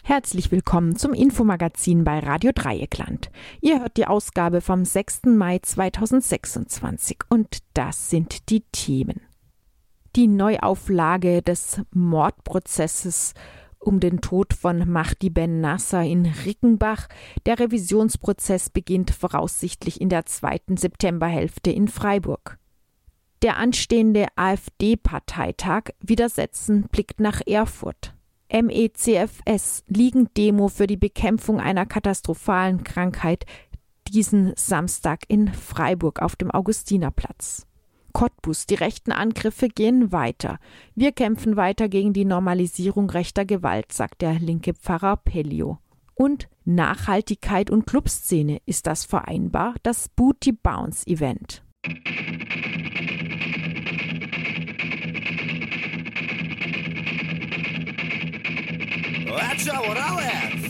Herzlich willkommen zum Infomagazin bei Radio Dreieckland. Ihr hört die Ausgabe vom 6. Mai 2026 und das sind die Themen. Die Neuauflage des Mordprozesses um den Tod von Mahdi Ben Nasser in Rickenbach. Der Revisionsprozess beginnt voraussichtlich in der 2. Septemberhälfte in Freiburg. Der anstehende AfD-Parteitag Widersetzen blickt nach Erfurt. MECFS Ligendemo für die Bekämpfung einer katastrophalen Krankheit diesen Samstag in Freiburg auf dem Augustinerplatz. Cottbus, die rechten Angriffe gehen weiter. Wir kämpfen weiter gegen die Normalisierung rechter Gewalt, sagt der linke Pfarrer Pellio. Und Nachhaltigkeit und Clubszene, ist das vereinbar? Das Booty Bounce Event. That's what I